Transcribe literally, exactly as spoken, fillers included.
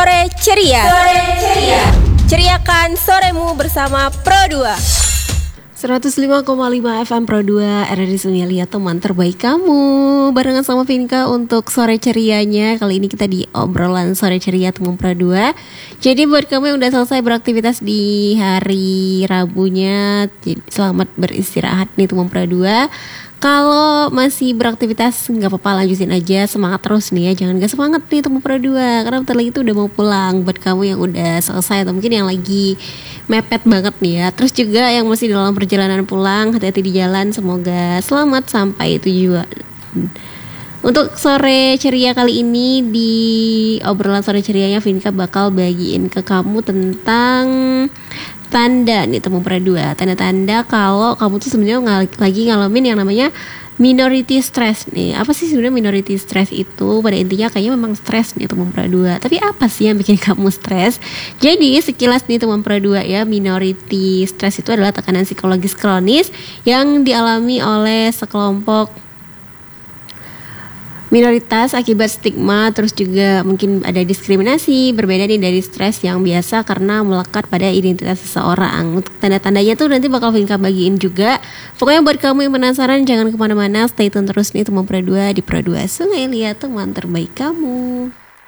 Sore Ceria. Sore Ceria. Ceriakan soremu bersama Pro dua. seratus lima koma lima F M Pro dua R R I Sungai teman terbaik kamu. Barengan sama Vinka untuk sore cerianya. Kali ini kita di obrolan sore ceria teman Pro dua. Jadi buat kamu yang udah selesai beraktivitas di hari Rabunya, selamat beristirahat nih teman Pro dua. Kalau masih beraktivitas nggak apa-apa, lanjutin aja, semangat terus nih ya. Jangan gak semangat nih teman Pro dua, karena bentar lagi itu udah mau pulang. Buat kamu yang udah selesai atau mungkin yang lagi mepet banget nih ya. Terus juga yang masih dalam perjalanan pulang, hati-hati di jalan, semoga selamat sampai tujuan. Untuk sore ceria kali ini, di obrolan sore cerianya Vinka bakal bagiin ke kamu tentang tanda nih teman Pro dua. Tanda-tanda kalau kamu tuh sebenarnya ng- lagi ngalamin yang namanya minority stress nih. Apa sih sebenarnya minority stress itu? Pada intinya kayaknya memang stres nih teman Pro dua. Tapi apa sih yang bikin kamu stres? Jadi sekilas nih teman Pro dua ya, minority stress itu adalah tekanan psikologis kronis yang dialami oleh sekelompok minoritas akibat stigma, terus juga mungkin ada diskriminasi. Berbeda nih dari stres yang biasa karena melekat pada identitas seseorang. Untuk tanda-tandanya tuh nanti bakal Vinka bagiin juga. Pokoknya buat kamu yang penasaran jangan kemana-mana, stay tune terus nih teman Pro dua di Pro dua Sungai Liat, teman terbaik kamu.